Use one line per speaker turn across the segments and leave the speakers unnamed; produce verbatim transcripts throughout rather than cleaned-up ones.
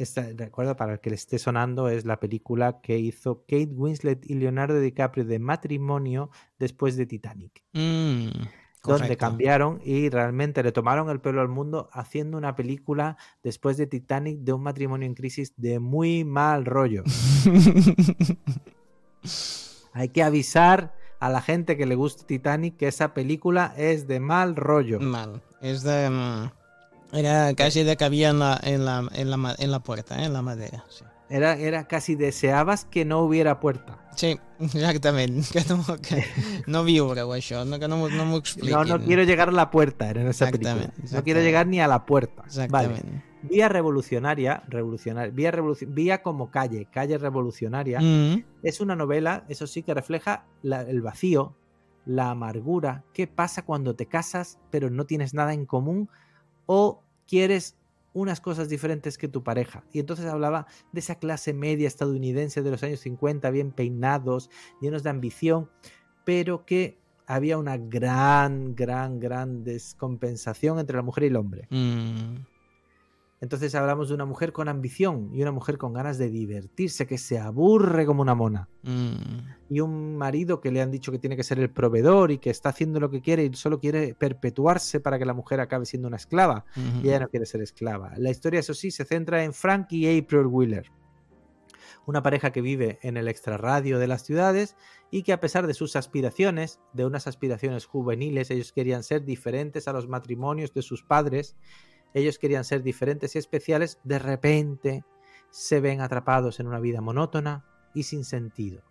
esta, recuerdo, para el que le esté sonando, es la película que hizo Kate Winslet y Leonardo DiCaprio de matrimonio después de Titanic.
Mm,
donde
correcto.
cambiaron y realmente le tomaron el pelo al mundo haciendo una película después de Titanic de un matrimonio en crisis de muy mal rollo. Hay que avisar a la gente que le gusta Titanic que esa película es de mal rollo.
Mal. Es de... mm, era casi de que había en la, en la, en la, ma- en la puerta, eh, en la madera. Sí.
Era, era casi deseabas que no hubiera puerta.
Sí, exactament. Que no, que no viure-ho, això, no, que no, m'ho- no m'ho expliquin.
No, no quiero llegar a la puerta, era en esa
Exactament,
película. No
exactament.
quiero llegar ni a la puerta.
Exactament.
Vale. Vía revolucionaria, revolucionaria, vía, revoluci- vía como calle, calle revolucionaria,
Mm,
es una novela, eso sí, que refleja la- el vacío, la amargura, qué pasa cuando te casas pero no tienes nada en común o quieres unas cosas diferentes que tu pareja. Y entonces hablaba de esa clase media estadounidense de los años cincuenta, bien peinados, llenos de ambición, pero que había una gran, gran, gran descompensación entre la mujer y el hombre.
mm,
Entonces hablamos de una mujer con ambición y una mujer con ganas de divertirse, que se aburre como una mona.
mm,
Y un marido que le han dicho que tiene que ser el proveedor y que está haciendo lo que quiere y solo quiere perpetuarse para que la mujer acabe siendo una esclava.
mhm.
Y ella no quiere ser esclava. La historia, eso sí, se centra en Frank y April Wheeler, una pareja que vive en el extrarradio de las ciudades y que, a pesar de sus aspiraciones, de unas aspiraciones juveniles, ellos querían ser diferentes a los matrimonios de sus padres, ellos querían ser diferentes y especiales, de repente se ven atrapados en una vida monótona y sin sentido.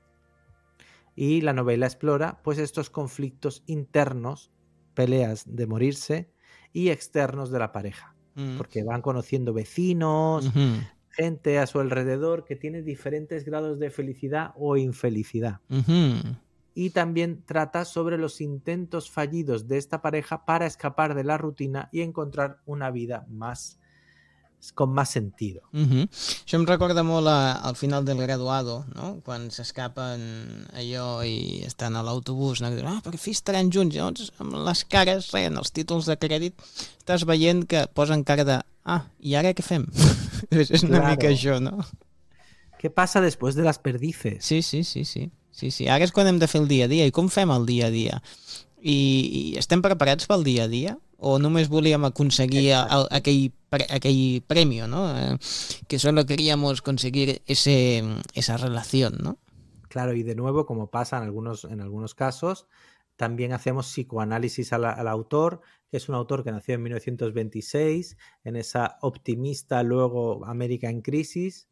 Y la novela explora pues estos conflictos internos, peleas de morirse, y externos de la pareja,
Mm,
porque van conociendo vecinos,
mhm,
gente a su alrededor que tiene diferentes grados de felicidad o infelicidad.
mhm.
Y también trata sobre los intentos fallidos de esta pareja para escapar de la rutina y encontrar una vida más con más sentido.
Mhm. Això em recorda molt a, al final del Graduado, no? Quan s'escapen allò i estan a l'autobús, no? I diuen, ah, per fi estaran junts. Llavors, amb les cares, eh, en els títols de crèdit, estàs veient que posen cara de, ah, i ara què fem? És una
Claro.
mica això, no?
¿Qué pasa después de las perdices?
Sí, sí, sí, sí. Sí, sí. Ara és quan hem de fer el dia a dia. I com fem el dia a dia? I, i estem preparats pel dia a dia? O només volíem aconseguir el, aquell, pre, aquell premio, ¿no? Eh, que solo queríamos conseguir ese, esa relación, ¿no?
Claro, y de nuevo, como pasa en algunos, en algunos casos, también hacemos psicoanálisis al, al autor, que es un autor que nació en mil novecientos veintiséis, en esa optimista luego América en crisis,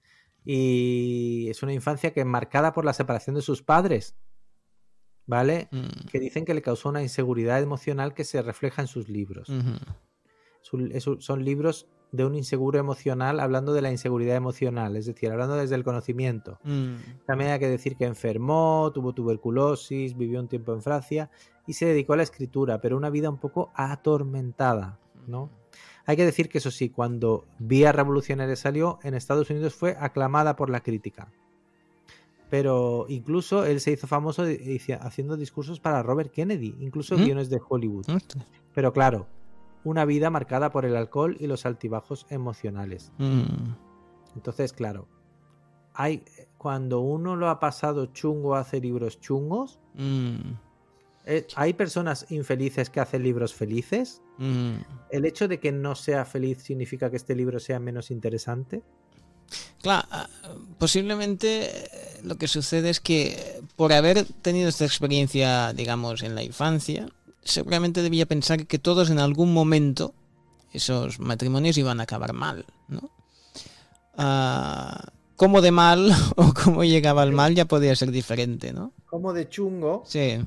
y es una infancia que es marcada por la separación de sus padres, ¿vale?
Mm.
Que dicen que le causó una inseguridad emocional que se refleja en sus libros.
Uh-huh.
Son libros de un inseguro emocional, hablando de la inseguridad emocional, es decir, hablando desde el conocimiento.
Mm.
También hay que decir que enfermó, tuvo tuberculosis, vivió un tiempo en Francia y se dedicó a la escritura, pero una vida un poco atormentada, ¿no? Hay que decir que eso sí, cuando Vía Revolucionaria salió, en Estados Unidos fue aclamada por la crítica. Pero incluso él se hizo famoso haciendo discursos para Robert Kennedy, incluso
¿Mm?
guiones de Hollywood.
¿Mm?
Pero claro, una vida marcada por el alcohol y los altibajos emocionales.
Mm.
Entonces, claro, hay, cuando uno lo ha pasado chungo, hace libros chungos.
Mm.
Eh, ¿Hay personas infelices que hacen libros felices?
Mm.
¿El hecho de que no sea feliz significa que este libro sea menos interesante?
Claro, posiblemente lo que sucede es que por haber tenido esta experiencia, digamos, en la infancia, seguramente debía pensar que todos en algún momento esos matrimonios iban a acabar mal, ¿no? Uh, cómo de mal o cómo llegaba al mal ya podía ser diferente, ¿no?
Como de chungo.
Sí.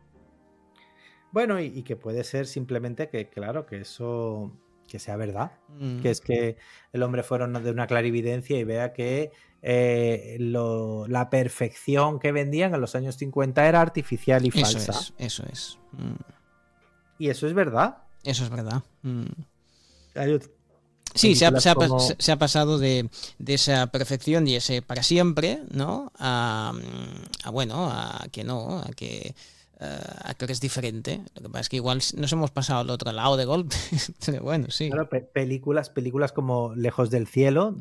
Bueno, y, y que puede ser simplemente que, claro, que eso... que sea verdad,
mm.
que es que el hombre fuera de una clarividencia y vea que eh, lo, la perfección que vendían en los años cincuenta era artificial y
eso
falsa.
Es, eso es. Mm.
Y eso es verdad.
Eso es verdad. Mm.
Hay
sí, se ha, se, ha,
como...
se ha, pasado de, de esa perfección y ese para siempre, ¿no? A, a bueno, a que no, a que... Uh, a que es diferente. Lo que pasa es que igual nos hemos pasado al otro lado de golpe. Pero bueno, sí.
Claro, pe películas, películas como Lejos del Cielo,